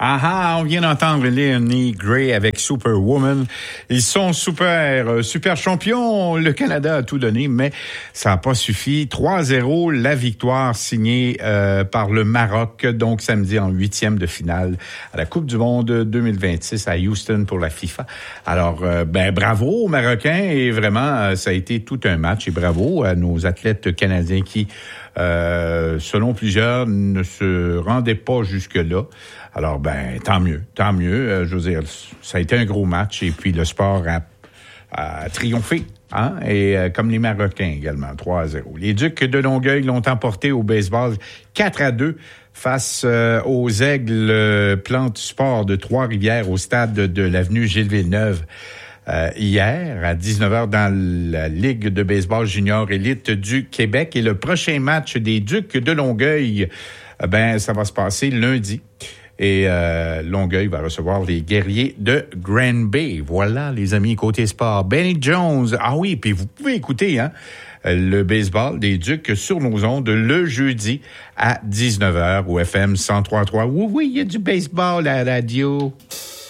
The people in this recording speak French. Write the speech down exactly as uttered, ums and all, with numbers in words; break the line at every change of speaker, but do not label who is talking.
Ah ah, on vient d'entendre Leonie Gray avec Superwoman. Ils sont super, super champions. Le Canada a tout donné, mais ça n'a pas suffi. trois à zéro, la victoire signée euh, par le Maroc, donc samedi en huitième de finale à la Coupe du Monde deux mille vingt-six à Houston pour la FIFA. Alors, euh, ben bravo aux Marocains et vraiment, ça a été tout un match et bravo à nos athlètes canadiens qui, euh, selon plusieurs, ne se rendaient pas jusque-là. Alors, ben, tant mieux, tant mieux. Euh, je veux dire, ça a été un gros match et puis le sport a, a triomphé, hein? Et euh, comme les Marocains également, trois à zéro. Les Ducs de Longueuil l'ont emporté au baseball quatre à deux face euh, aux Aigles euh, Plantes Sport de Trois-Rivières au stade de, de l'avenue Gilles-Villeneuve. Euh, hier, à dix-neuf heures, dans la Ligue de baseball junior élite du Québec. Et le prochain match des Ducs de Longueuil, euh, ben, ça va se passer lundi. Et euh, Longueuil va recevoir les Guerriers de Granby. Voilà, les amis, côté sport. Benny Jones. Ah oui, puis vous pouvez écouter hein, le baseball des Ducs sur nos ondes le jeudi à dix-neuf heures au F M cent trois virgule trois. Oui, oui, il y a du baseball à la radio.